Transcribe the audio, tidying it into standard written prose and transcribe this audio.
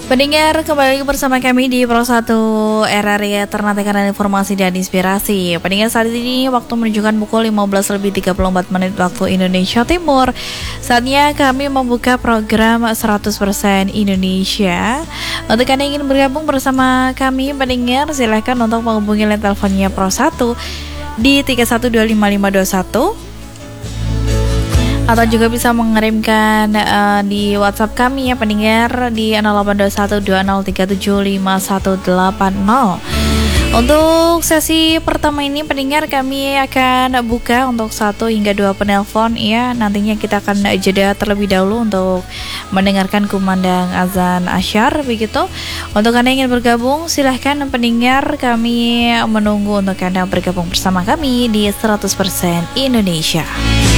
Pendengar, kembali bersama kami di Pro 1 RRI Ternate Kanal Informasi dan Inspirasi. Pendengar, saat ini waktu menunjukkan pukul 15:34 waktu Indonesia Timur. Saatnya kami membuka program 100% Indonesia. Untuk Anda yang ingin bergabung bersama kami, pendengar, silahkan untuk menghubungi line teleponnya Pro 1 di 31255521. Atau juga bisa mengirimkan di WhatsApp kami ya pendengar di 082120375180. Untuk sesi pertama ini pendengar kami akan buka untuk 1 hingga 2 penelpon ya. Nantinya kita akan jeda terlebih dahulu untuk mendengarkan kumandang azan asyar begitu. Untuk Anda yang ingin bergabung silahkan pendengar, kami menunggu untuk Anda bergabung bersama kami di 100% Indonesia.